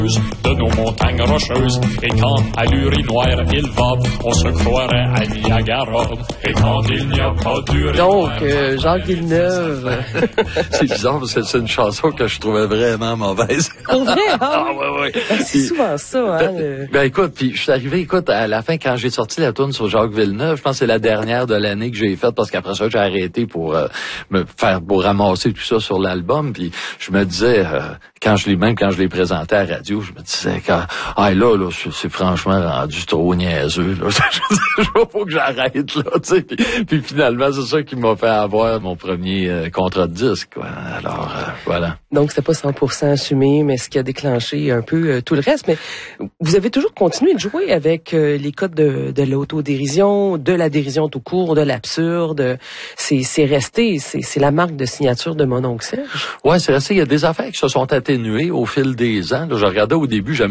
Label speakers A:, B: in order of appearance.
A: de nos montagnes rocheuses. Et quand à l'urinoir il va, on se croirait à Niagara. Et quand il n'y a pas d'urinoir...
B: Donc, Jacques Villeneuve.
C: C'est bizarre parce que c'est une chanson que je trouvais vraiment mauvaise.
B: Pour vrai, hein?
C: Ah, ouais.
B: C'est souvent ça, hein?
C: Ben écoute, puis je suis arrivé, à la fin, quand j'ai sorti la tourne sur Jacques Villeneuve, je pense que c'est la dernière de l'année que j'ai faite, parce qu'après ça, j'ai arrêté pour pour ramasser tout ça sur l'album, puis je me disais, quand je l'ai présenté à la radio, je me disais, là, c'est franchement rendu trop niaiseux, là. Faut que j'arrête, là, tu sais. Puis finalement, c'est ça qui m'a fait avoir mon premier contrat de disque, quoi. Alors, voilà.
B: Donc, c'était pas 100% assumé, mais ce qui a déclenché un peu tout le reste. Mais vous avez toujours continué de jouer avec les codes de l'autodérision, de la dérision tout court, de l'absurde. C'est resté, c'est la marque de signature de Mon Oncle Serge.
C: Ouais, c'est resté. Il y a des affaires qui se sont atténuées au fil des ans. Là, je regardais au début,